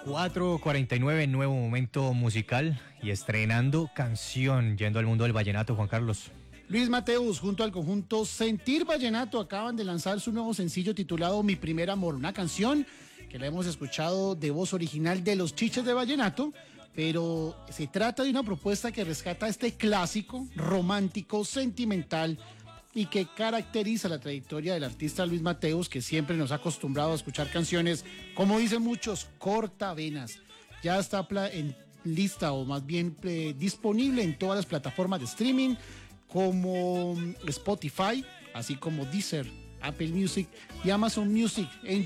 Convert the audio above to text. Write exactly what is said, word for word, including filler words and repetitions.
cuatro cuarenta y nueve, nuevo momento musical y estrenando canción, yendo al mundo del vallenato, Juan Carlos. Luis Mateus junto al conjunto Sentir Vallenato acaban de lanzar su nuevo sencillo titulado Mi Primer Amor, una canción que la hemos escuchado de voz original de los Chiches de Vallenato, pero se trata de una propuesta que rescata este clásico romántico, sentimental y que caracteriza la trayectoria del artista Luis Mateus, que siempre nos ha acostumbrado a escuchar canciones, como dicen muchos, cortavenas. Ya está en lista, o más bien eh, disponible en todas las plataformas de streaming, como Spotify, así como Deezer, Apple Music y Amazon Music. En